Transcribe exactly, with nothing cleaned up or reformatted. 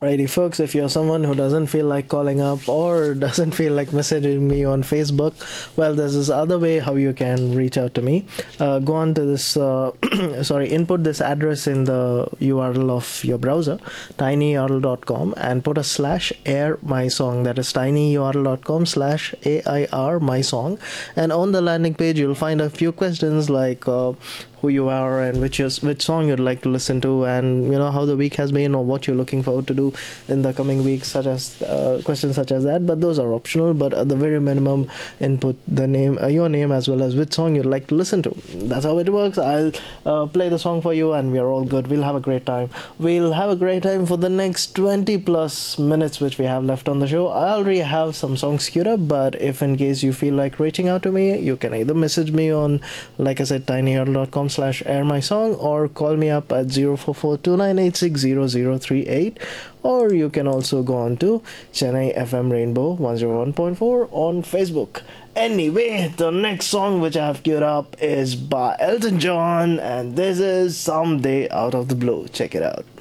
Righty, folks, if you're someone who doesn't feel like calling up or doesn't feel like messaging me on Facebook, well, there's this other way how you can reach out to me. Uh, go on to this, uh, sorry, input this address in the U R L of your browser, tinyurl dot com, and put a slash air my song. That is tinyurl dot com slash A I R my song. And on the landing page, you'll find a few questions like, uh, who you are and which is which song you'd like to listen to, and you know how the week has been or what you're looking forward to do in the coming weeks, such as uh, questions such as that. But those are optional, but at the very minimum, input the name, uh, your name, as well as which song you'd like to listen to. That's how it works. I'll uh, play the song for you and we're all good. We'll have a great time. We'll have a great time for the next twenty plus minutes which we have left on the show. I already have some songs queued up, but if in case you feel like reaching out to me, you can either message me on, like I said, tinyurl dot com slash air my song, or call me up at zero four four two nine eight six zero zero three eight, or you can also go on to Chennai F M Rainbow one oh one point four on Facebook. Anyway, the next song which I have queued up is by Elton John, and this is Someday Out of the Blue. Check it out.